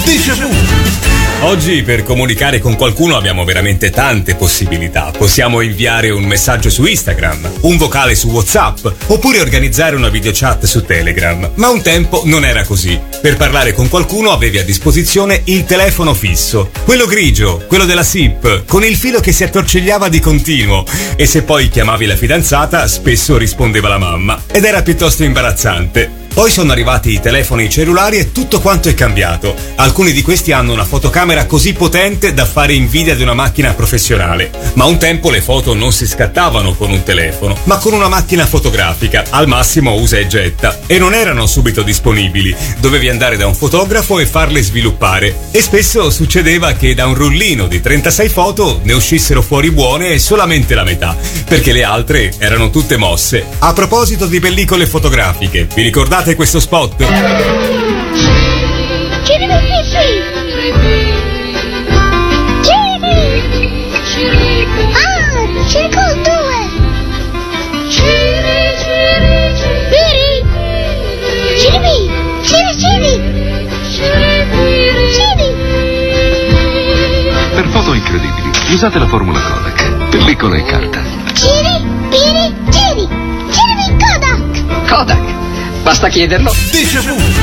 Déjà vu. Oggi per comunicare con qualcuno abbiamo veramente tante possibilità. Possiamo inviare un messaggio su Instagram, un vocale su WhatsApp, oppure organizzare una videochat su Telegram. Ma un tempo non era così. Per parlare con qualcuno avevi a disposizione il telefono fisso, quello grigio, quello della SIP, con il filo che si attorcigliava di continuo. E se poi chiamavi la fidanzata, spesso rispondeva la mamma. Ed era piuttosto imbarazzante. Poi sono arrivati i telefoni cellulari e tutto quanto è cambiato. Alcuni di questi hanno una fotocamera così potente da fare invidia di una macchina professionale. Ma un tempo le foto non si scattavano con un telefono, ma con una macchina fotografica, al massimo usa e getta. E non erano subito disponibili. Dovevi andare da un fotografo e farle sviluppare. E spesso succedeva che da un rullino di 36 foto ne uscissero fuori buone solamente la metà, perché le altre erano tutte mosse. A proposito di pellicole fotografiche, vi ricordate questo spot? Per foto incredibili, usate la formula Kodak, pellicola e carta. Kodak! Basta chiederlo. Déjà vu.